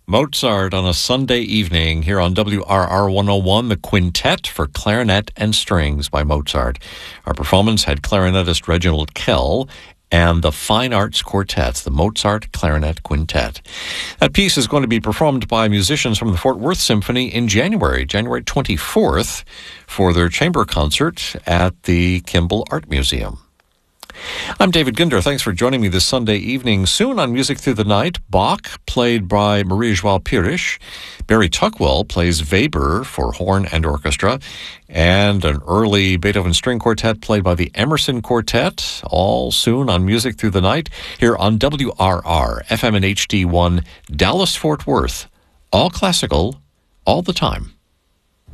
Mozart on a Sunday evening here on WRR 101, the Quintet for Clarinet and Strings by Mozart. Our performance had clarinetist Reginald Kell and the Fine Arts Quartet, the Mozart Clarinet Quintet. That piece is going to be performed by musicians from the Fort Worth Symphony in January 24th, for their chamber concert at the Kimball Art Museum. I'm David Ginder. Thanks for joining me this Sunday evening. Soon on Music Through the Night, Bach, played by Marie-Joëlle Pirish. Barry Tuckwell plays Weber for horn and orchestra. And an early Beethoven string quartet played by the Emerson Quartet. All soon on Music Through the Night here on WRR, FM and HD1, Dallas-Fort Worth. All classical, all the time.